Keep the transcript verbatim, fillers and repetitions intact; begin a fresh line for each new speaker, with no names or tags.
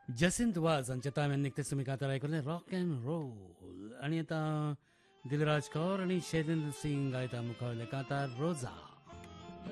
जसिंत वाज हांच्या ताब्यात निकतेच तुमी कांतार आयकले रॉक अँड रोल. आणि आता दिलराज कौर आणि शैलेंद्र सिंग गायता मुखावयले कांतार रोजा.